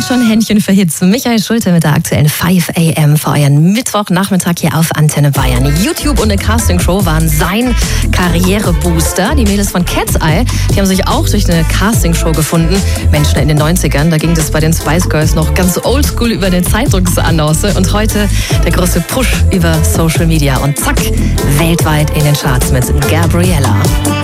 jetzt schon Händchen für Hits. Michael Schulte mit der aktuellen 5 AM für euren Mittwochnachmittag hier auf Antenne Bayern. YouTube und eine Castingshow waren sein Karrierebooster. Die Mädels von Cat's Eye, die haben sich auch durch eine Castingshow gefunden. Menschen in den 90ern, da ging das bei den Spice Girls noch ganz oldschool über eine Zeitungsannonce. Und heute der größte Push über Social Media. Und zack, weltweit in den Charts mit Gabriella.